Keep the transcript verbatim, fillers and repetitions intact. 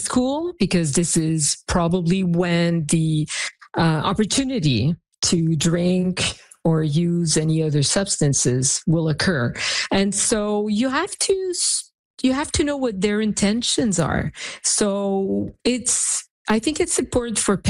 school, because this is probably when the uh, opportunity to drink or use any other substances will occur. And so you have to you have to know what their intentions are. So it's I think it's important for